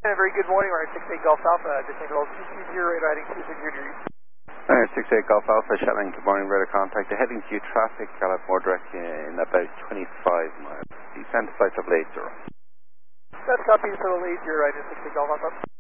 Very good morning, we're at 68 Golf Alpha, descending below 220, riding 260 degrees. Alright, 68 Golf Alpha, Shetland, good morning, radar contact. Heading to you, traffic, more direct in about 25 miles. Descend to flight level 80. That's copy, so 80, riding 68 Golf Alpha.